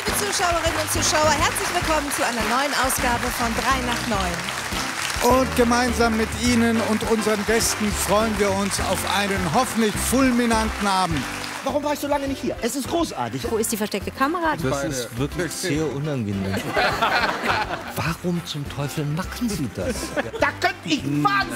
Liebe Zuschauerinnen und Zuschauer, herzlich willkommen zu einer neuen Ausgabe von 3 nach 9. Und gemeinsam mit Ihnen und unseren Gästen freuen wir uns auf einen hoffentlich fulminanten Abend. Warum war ich so lange nicht hier? Es ist großartig. Wo ist die versteckte Kamera? Das ist wirklich sehr unangenehm. Warum zum Teufel machen Sie das? Da könnte ich wahnsinnig